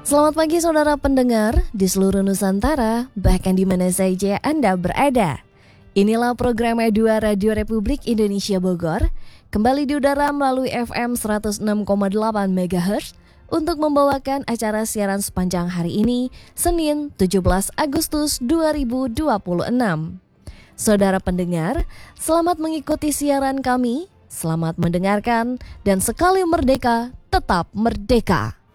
Selamat pagi saudara pendengar di seluruh Nusantara, bahkan di mana saja Anda berada. Inilah program E2 Radio Republik Indonesia Bogor, kembali di udara melalui FM 106,8 MHz untuk membawakan acara siaran sepanjang hari ini, Senin 17 Agustus 2026. Saudara pendengar, selamat mengikuti siaran kami, selamat mendengarkan, dan sekali merdeka, tetap merdeka.